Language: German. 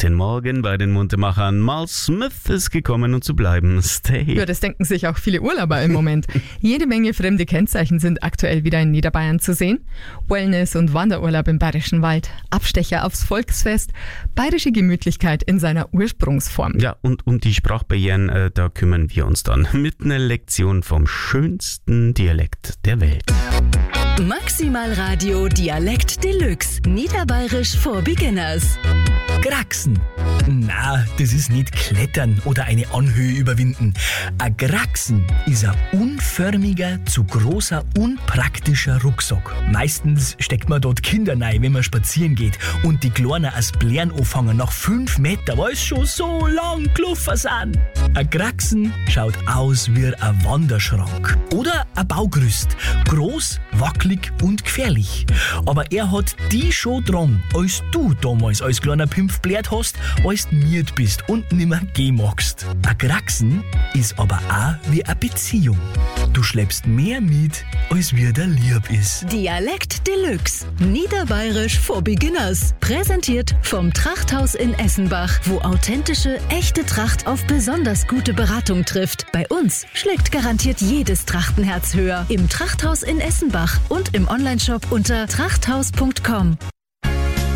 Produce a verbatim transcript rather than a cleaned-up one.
Guten Morgen bei den Muntermachern. Mal Smith ist gekommen, um zu bleiben. Stay. Ja, das denken sich auch viele Urlauber im Moment. Jede Menge fremde Kennzeichen sind aktuell wieder in Niederbayern zu sehen. Wellness- und Wanderurlaub im Bayerischen Wald, Abstecher aufs Volksfest, bayerische Gemütlichkeit in seiner Ursprungsform. Ja, und um die Sprachbarrieren, äh, da kümmern wir uns dann mit einer Lektion vom schönsten Dialekt der Welt. Maximal Radio Dialekt Deluxe. Niederbayerisch for Beginners. Kraxen. Na, das ist nicht Klettern oder eine Anhöhe überwinden. Ein Kraxen ist ein unförmiger, zu großer, unpraktischer Rucksack. Meistens steckt man dort Kinder rein, wenn man spazieren geht. Und die Kleinen als Blären anfangen nach fünf Meter, weil es schon so lang gelaufen sind. Ein Kraxen schaut aus wie ein Wanderschrank. Oder ein Baugerüst. Groß, wackelig und gefährlich. Aber er hat die schon dran, als du damals als kleiner Pimpf blärt hast, als du miert bist und nimmer gehen magst. Ein Kraxen ist aber auch wie eine Beziehung. Du schleppst mehr mit, als wie der lieb ist. Dialekt Deluxe. Niederbayerisch for Beginners. Präsentiert vom Trachthaus in Essenbach, wo authentische, echte Tracht auf besonders gute Beratung trifft. Bei uns schlägt garantiert jedes Trachtenherz höher. Im Trachthaus in Essenbach und im Onlineshop unter trachthaus punkt com.